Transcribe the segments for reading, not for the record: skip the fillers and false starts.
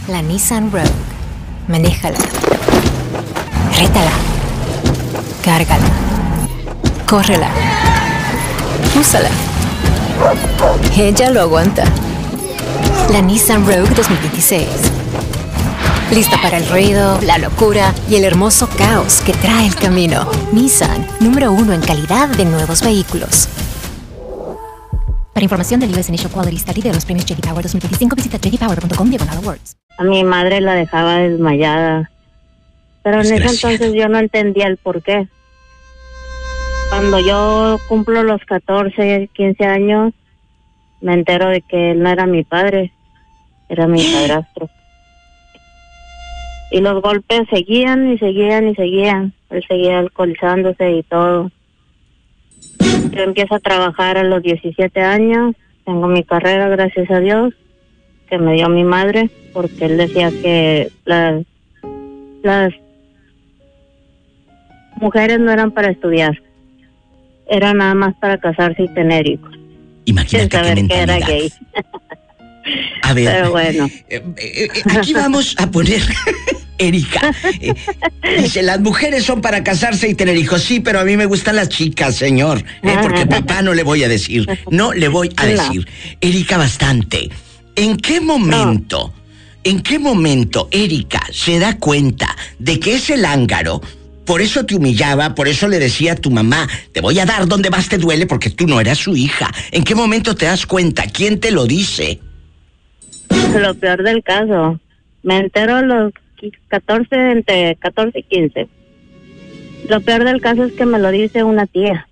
La Nissan Rogue. Manéjala. Rétala. Cárgala. Córrela. Úsala. Ella lo aguanta. La Nissan Rogue 2026. Lista para el ruido, la locura y el hermoso caos que trae el camino. Nissan, número 1 en calidad de nuevos vehículos. Para información del US Initial Quality Study de los premios J.D. Power 2025, visita jdpower.com/awards. A mi madre la dejaba desmayada, pero en ese entonces yo no entendía el por qué. Cuando yo cumplo los 14, 15 años, me entero de que él no era mi padre, era mi padrastro. Y los golpes seguían y seguían y seguían. Él seguía alcoholizándose y todo. Yo empiezo a trabajar a los 17 años. Tengo mi carrera, gracias a Dios, que me dio mi madre, porque él decía que las mujeres no eran para estudiar. Era nada más para casarse y tener hijos. Imagínate sin saber que era gay. A ver, pero bueno. Aquí vamos a poner, Erika, dice, las mujeres son para casarse y tener hijos. Sí, pero a mí me gustan las chicas, señor, porque papá no le voy a decir, no le voy a decir. Erika, bastante. ¿En qué momento, Erika, se da cuenta de que ese lángaro, por eso te humillaba, por eso le decía a tu mamá, te voy a dar donde más te duele, porque tú no eras su hija? ¿En qué momento te das cuenta? ¿Quién te lo dice? Lo peor del caso, me entero a los 14, entre 14 y 15. Lo peor del caso es que me lo dice una tía.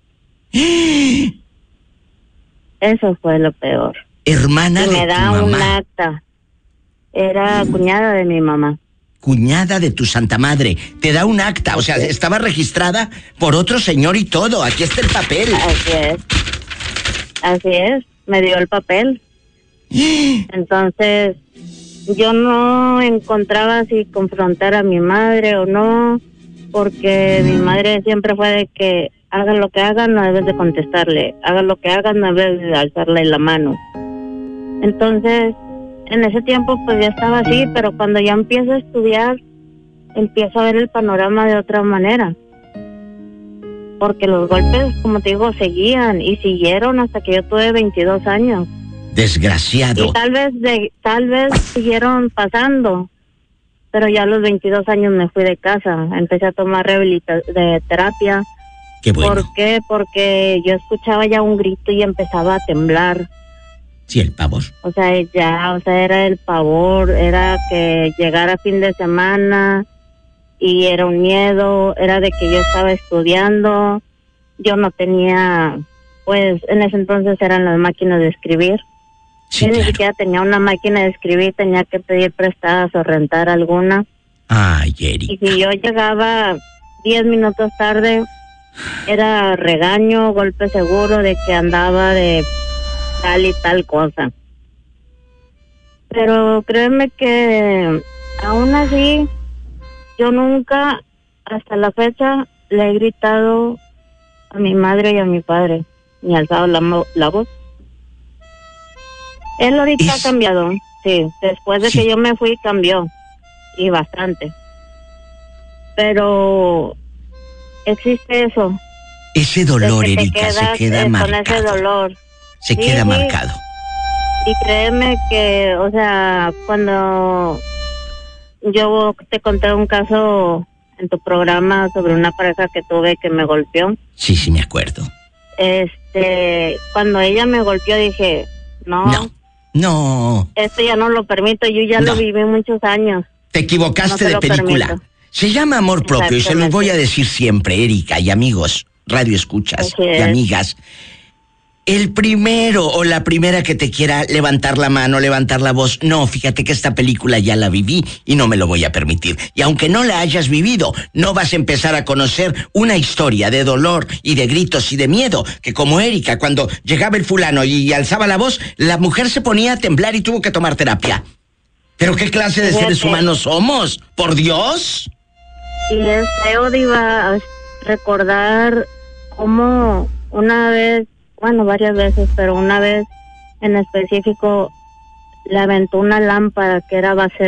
Eso fue lo peor. Hermana de tu mamá. Me da un acta. Era cuñada de mi mamá. Cuñada de tu santa madre. Te da un acta, o sea, estaba registrada por otro señor y todo. Aquí está el papel. Así es. Así es. Me dio el papel. Entonces, yo no encontraba si confrontar a mi madre o no, porque mi madre siempre fue de que haga lo que haga, no debes de contestarle, haga lo que haga, no debes de alzarle la mano. Entonces, en ese tiempo pues ya estaba así, pero cuando ya empiezo a estudiar, empiezo a ver el panorama de otra manera. Porque los golpes, como te digo, seguían y siguieron hasta que yo tuve 22 años. Desgraciado. Y tal vez siguieron pasando, pero ya a los 22 años me fui de casa, empecé a tomar de terapia. Qué bueno. ¿Por qué? Porque yo escuchaba ya un grito y empezaba a temblar. Sí, el pavor. O sea, era el pavor, era que llegara fin de semana y era un miedo, era de que yo estaba estudiando, yo no tenía, pues en ese entonces eran las máquinas de escribir. Sí, yo claro. Ni siquiera tenía una máquina de escribir, tenía que pedir prestadas o rentar alguna. Ay, Erika. Y si yo llegaba 10 minutos tarde, era regaño, golpe seguro de que andaba de tal y tal cosa. Pero créeme que aún así, yo nunca, hasta la fecha, le he gritado a mi madre y a mi padre, ni alzado la voz. Él ahorita ha cambiado, sí, después de que yo me fui cambió, y bastante. Pero existe eso. Ese dolor, Erika, se queda marcado. Con ese dolor. Se queda marcado. Y créeme que, o sea, cuando yo te conté un caso en tu programa sobre una pareja que tuve que me golpeó. Sí, me acuerdo. Cuando ella me golpeó dije, no. Esto ya no lo permito, yo ya lo viví muchos años. Te equivocaste de película. Permito. Se llama amor propio y se los voy a decir siempre, Erika y amigos, radio escuchas y amigas. El primero o la primera que te quiera levantar la mano, levantar la voz, no, fíjate que esta película ya la viví y no me lo voy a permitir. Y aunque no la hayas vivido, no vas a empezar a conocer una historia de dolor y de gritos y de miedo, que como Erika, cuando llegaba el fulano y alzaba la voz, la mujer se ponía a temblar y tuvo que tomar terapia. ¿Pero qué clase de seres humanos somos? ¡Por Dios! Y es feo, Diva, recordar cómo una vez, bueno, varias veces, pero una vez en específico le aventó una lámpara que era base